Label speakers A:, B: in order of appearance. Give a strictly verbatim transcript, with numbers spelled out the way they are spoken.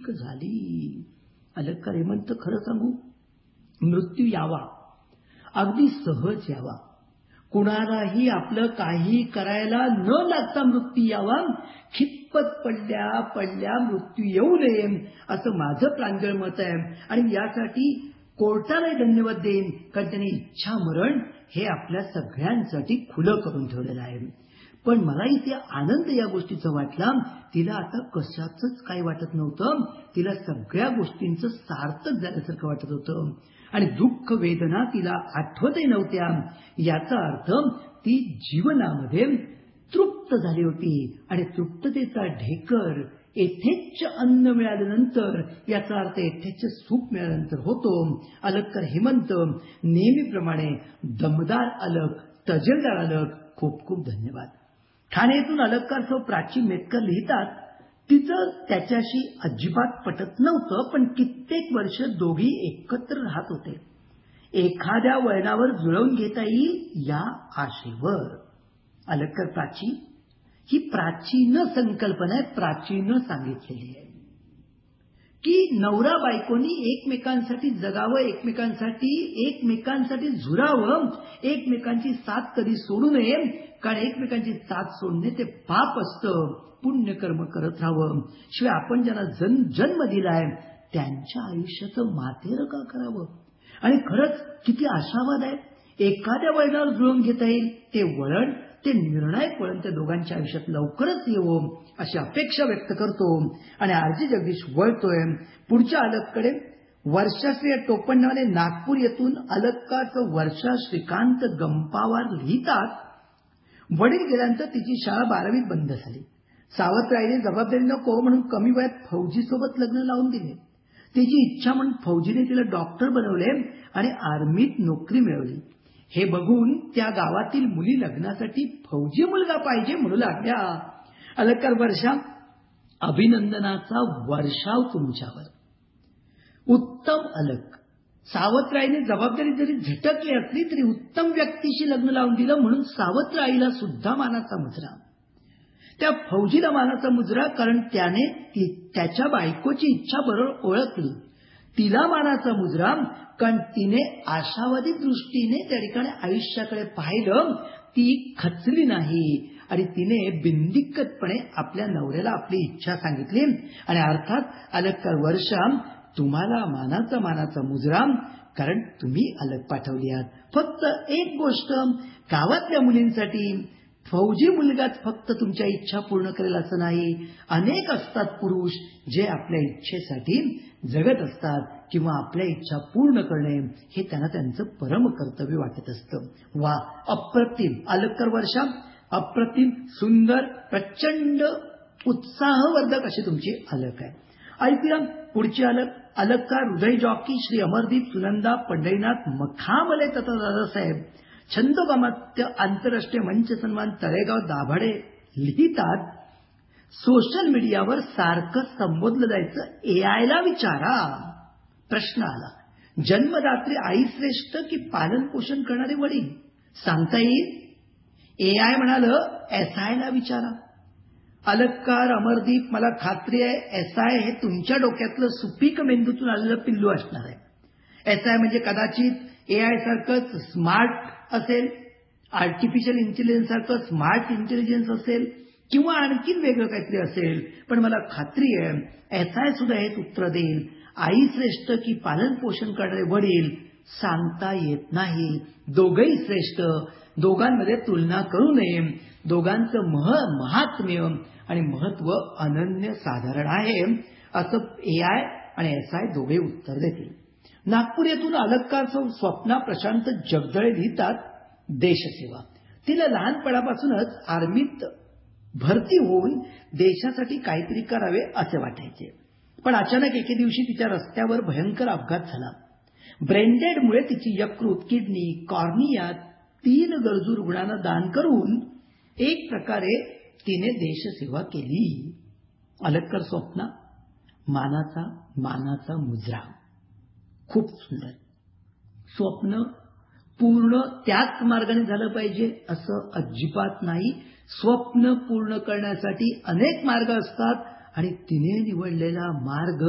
A: झाली. अलंकार हेमंत, खरं सांगू, मृत्यू यावा, अगदी सहज यावा, कुणालाही आपलं काही करायला न लागता मृत्यू यावा, खितपत पडल्या पडल्या मृत्यू येऊ नये, असं माझं प्रांजळ मत आहे. आणि यासाठी कोर्टालाही धन्यवाद देईन, कारण त्यांनी इच्छा मरण हे आपल्या सगळ्यांसाठी खुलं करून ठेवलेलं आहे. पण मला इथे आनंद या गोष्टीचा वाटला, तिला आता कशाचंच काही वाटत नव्हतं, तिला सगळ्या गोष्टींचं सार्थक झाल्यासारखं वाटत होतं. आणि दुःख वेदना तिला आठवतही नव्हत्या. याचा अर्थ ती जीवनामध्ये तृप्त झाली होती. आणि तृप्ततेचा ढेकर यथेच्छ अन्न मिळाल्यानंतर, याचा अर्थ यथेच्छ सुख मिळाल्यानंतर होतो. अलंकार हेमंत नेहमीप्रमाणे दमदार अलक, तजेलदार अलक, खूप खूप धन्यवाद. ठाणे अलंकार सौ प्राची मेतकर लिहितात, तिचं त्याच्याशी अजिबात पटत नव्हतं, पण कित्येक वर्ष दोघी एकत्र राहत होते, एखाद्या वळणावर जुळवून घेता येईल या आशेवर. अलंकार प्राची ही प्राचीन संकल्पना आहे, प्राचीन सांगितलेली आहे की नवरा बायकोनी एकमेकांसाठी जगावं, एकमेकांसाठी एकमेकांसाठी झुरावं, एकमेकांची साथ कधी सोडू नये, कारण एकमेकांची साथ सोडणे ते पाप असतं. पुण्यकर्म करत राहावं. शिवाय आपण ज्यांना जन्म जन्म दिलाय त्यांच्या आयुष्याचं मातेर का करावं. आणि खरंच किती आशावाद आहे. एखाद्या वळणावर जुळवून घेता येईल ते वळण, ते निर्णायक वळण त्या दोघांच्या आयुष्यात लवकरच येवो अशी अपेक्षा व्यक्त करतो. आणि आरजी जगदीश वळतोय पुढच्या अलककडे. वर्षाश्री टोपणनावाने नागपूर येथून अलकाचं वर्षा श्रीकांत गंपावार लिहितात, वडील गेल्यानंतर तिची शाळा बारावीत बंद झाली. सावत्राईने जबाबदारी नको म्हणून कमी वयात फौजीसोबत लग्न लावून दिले. तिची इच्छा म्हणून फौजीने तिला डॉक्टर बनवले आणि आर्मीत नोकरी मिळवली. हे बघून त्या गावातील मुली लग्नासाठी फौजी मुलगा पाहिजे म्हणू लागल्या. अलंकार वर्षा, अभिनंदनाचा वर्षाव तुमच्यावर. उत्तम अलक. सावत्राईने जबाबदारी जरी झटकली असली तरी उत्तम व्यक्तीशी लग्न लावून दिलं म्हणून सावत्राईला सुद्धा मानाचा मुजरा. त्या फौजीला मानाचा मुजरा, कारण त्याने त्याच्या बायकोची इच्छा बरोबर ओळखली. तिला मानाचा मुजरा, कारण तिने आशावादी दृष्टीने त्या ठिकाणी आयुष्याकडे पाहिलं, ती खचली नाही आणि तिने बिनदिक्कतपणे आपल्या नवऱ्याला आपली इच्छा सांगितली. आणि अर्थात अलंकार वर्षा, तुम्हाला मानाचा मानाचा मुजरा, कारण तुम्ही अलक पाठवली आहात. फक्त एक गोष्ट, गावातल्या मुलींसाठी फौजी मुलगाच फक्त तुमच्या इच्छा पूर्ण करेल असं नाही. अनेक असतात पुरुष जे आपल्या इच्छेसाठी जगत असतात किंवा आपल्या इच्छा पूर्ण करणे हे त्यांना त्यांचं परम कर्तव्य वाटत असतं. वा, अप्रतिम अलंकार वर्षा, अप्रतिम, सुंदर, प्रचंड उत्साहवर्धक अशी तुमची अलक आहे. ऐकूया पुढची अलक. अलंकार हृदय जॉकी श्री अमरदीप सुनंदा पंढरीनाथ मखामले तथा दादासाहेब, छंदोगामात्य आंतरराष्ट्रीय मंच सन्मान तळेगाव दाभाडे लिहितात, सोशल मीडियावर सारखं संबोधलं जायचं एआयला विचारा. प्रश्न आला, जन्मदात्री आई श्रेष्ठ की पालन पोषण करणारे वडील? सांगता येईल. एआय म्हणालं एसआयला विचारा. अलंकार अमरदीप, मला खात्री आहे एसआय हे तुमच्या डोक्यातलं सुपीक मेंदूतून आलेलं पिल्लू असणार आहे. एसआय म्हणजे कदाचित एआय सारखंच स्मार्ट असेल, आर्टिफिशियल इंटेलिजन्स सारखं स्मार्ट इंटेलिजन्स असेल किंवा आणखीन वेगळं काहीतरी असेल. पण मला खात्री आहे एसआय सुद्धा हेच उत्तर देईल. आई श्रेष्ठ की पालन पोषण करणारे वडील? सांगता येत नाही. दोघंही श्रेष्ठ, दोघांमध्ये तुलना करू नये. दोघांचं मह महात्म्य आणि महत्व अनन्य साधारण आहे असं एआय आणि एसआय दोघे उत्तर देतील. नागपूर येथून अलंकार स्वप्ना प्रशांत जगदळे लिहितात, देशसेवा. तिला लहानपणापासूनच आर्मीत भरती होऊन देशासाठी काहीतरी करावे असे वाटायचे. पण अचानक एके दिवशी तिच्या रस्त्यावर भयंकर अपघात झाला. ब्रेनडेडमुळे तिची यकृत, किडनी, कॉर्निया तीन गरजू रुग्णांना दान करून एक प्रकारे तिने देशसेवा केली. अलंकार स्वप्ना, मानाचा मानाचा मुजरा. खूप सुंदर. स्वप्न पूर्ण त्याच मार्गाने झालं पाहिजे असं अजिबात नाही. स्वप्न पूर्ण करण्यासाठी अनेक मार्ग असतात आणि तिने निवडलेला मार्ग